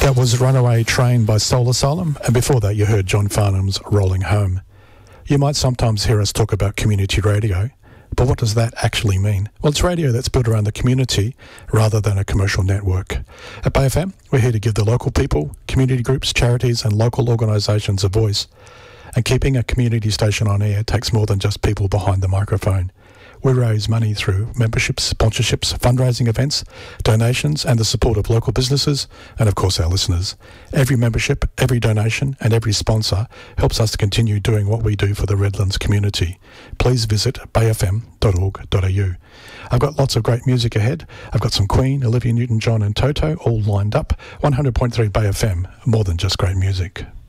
That was Runaway Train by Soul Asylum, and before that you heard John Farnham's Rolling Home. You might sometimes hear us talk about community radio, but what does that actually mean? Well, it's radio that's built around the community rather than a commercial network. At Bay FM, we're here to give the local people, community groups, charities and local organisations a voice. And keeping a community station on air takes more than just people behind the microphone. We raise money through memberships, sponsorships, fundraising events, donations and the support of local businesses and of course our listeners. Every membership, every donation and every sponsor helps us to continue doing what we do for the Redlands community. Please visit bayfm.org.au. I've got lots of great music ahead. I've got some Queen, Olivia Newton-John and Toto all lined up. 100.3 Bay FM, more than just great music.